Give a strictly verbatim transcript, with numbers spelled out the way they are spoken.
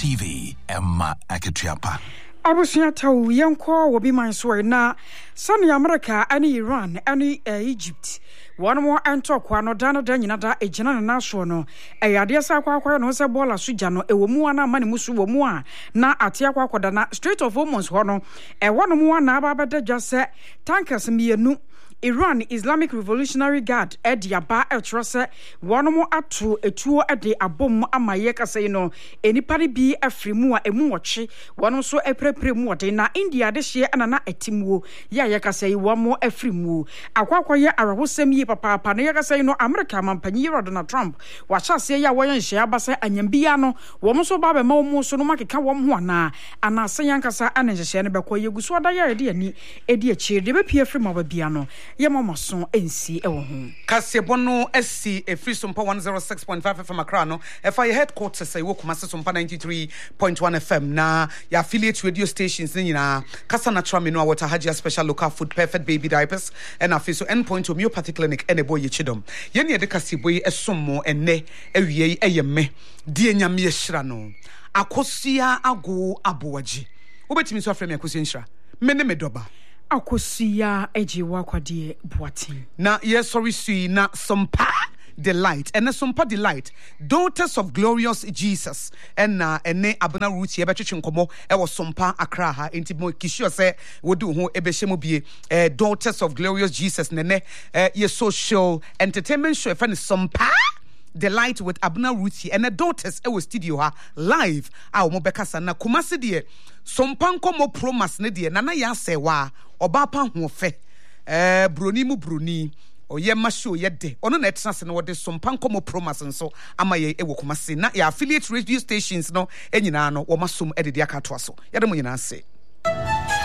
T V Emma Akitiapa. Abusia tawu yanko wobi manso na sani America ani Iran ani uh, Egypt one more ento kwa no dana da nyina da ejina na naso no eyade sa kwa kwa no se bola suja no ewo mu ana mane musu wo mu a na ate akwa koda na Strait of Hormuz ho no e wono mu ana aba beda dwase tankers mienu Iran Islamic Revolutionary Guard ediaba etrose wono ato etuo ede abom amaye kase no enipare bi afrimu a emu woche wono so eprepre mu ode na India de hye anana etimuo ya ye kase womo afrimu akwakwaye arahosem yi papa papa na ye kase no America mampanyi Donald Trump wa chase ya woyen hye abase anyambia no womo so ba be ma womo so no makeka wom ho ana ana asayankasa anenhye ne bekoye guso da ya ede ani edi achi de be pie afrimu ba bia no ye mama son ensi e wo ho kasebono esi e free sompa one oh six point five F M Accra no e fa ye headquarters say wo kuma sompa ninety-three point one F M na ya affiliate radio stations ni nyina kasa natural menu water Hajia special local food perfect baby diapers and afi so endpoint homeopathic clinic ene boy chidom ye ne de kasebo yi esommo enne awie eye me die nyame ye hira no akosia ago abowaji obetimi so afrem akosia nhira me ne me doba akosia ejiwa kwade boatin na yes sorry sui na sompa delight and sompa delight daughters of glorious Jesus and na ene abuna root ye betwetwe nkomo e wo sompa Accra ha enti mo kisho se wodi ho ebehye bie eh daughters of glorious Jesus nene eh ye social entertainment show fa ne sompa delight with Abuna Ruti and the daughters e was studio ha live a mo bekasa na Kumasi de sompanko mo promise ne de na na ya sewa oba pa ho fe eh broni mu broni oye ma show ye de ono na etena se no wo de sompanko mo promise nso ama ye e wo Kumasi na ya affiliate radio stations no enyina no wo masom e de de aka to aso ye de mo nyina se